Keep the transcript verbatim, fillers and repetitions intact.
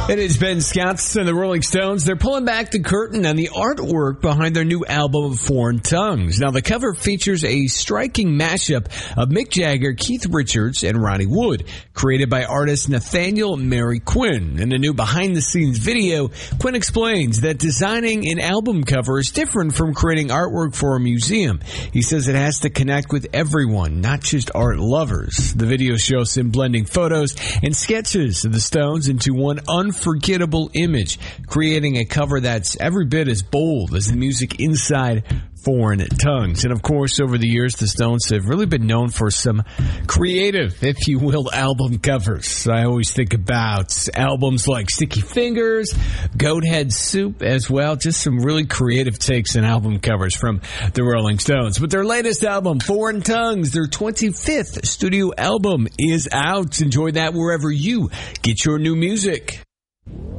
It is Ben Scott and the Rolling Stones. They're pulling back the curtain on the artwork behind their new album, Foreign Tongues. Now, the cover features a striking mashup of Mick Jagger, Keith Richards, and Ronnie Wood, created by artist Nathaniel Mary Quinn. In a new behind-the-scenes video, Quinn explains that designing an album cover is different from creating artwork for a museum. He says it has to connect with everyone, not just art lovers. The video shows him blending photos and sketches of the Stones into one unforgettable image, creating a cover that's every bit as bold as the music inside Foreign Tongues. And of course, over the years, the Stones have really been known for some creative, if you will, album covers. I always think about albums like Sticky Fingers, Goathead Soup as well. Just some really creative takes on album covers from the Rolling Stones. But their latest album, Foreign Tongues, their twenty-fifth studio album, is out. Enjoy that wherever you get your new music.